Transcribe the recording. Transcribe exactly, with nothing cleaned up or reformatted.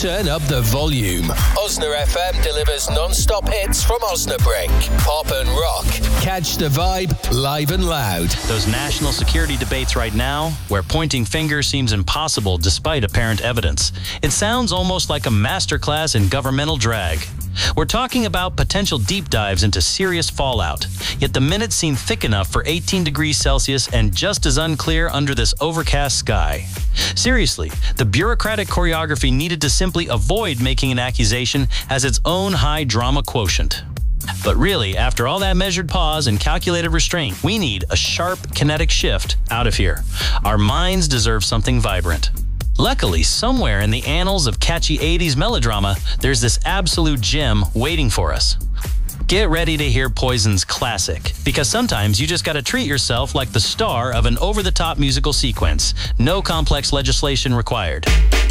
Turn up the volume. Osna F M delivers non-stop hits from Osnabrück. Pop and rock. Catch the vibe live and loud. Those national security debates right now, where pointing fingers seems impossible despite apparent evidence. It sounds almost like a masterclass in governmental drag. We're talking about potential deep dives into serious fallout, yet the minutes seem thick enough for eighteen degrees Celsius and just as unclear under this overcast sky. Seriously, the bureaucratic choreography needed to simply avoid making an accusation has its own high drama quotient. But really, after all that measured pause and calculated restraint, we need a sharp kinetic shift out of here. Our minds deserve something vibrant. Luckily, somewhere in the annals of catchy eighties melodrama, there's this absolute gem waiting for us. Get ready to hear Poison's classic, because sometimes you just gotta treat yourself like the star of an over-the-top musical sequence. No complex legislation required.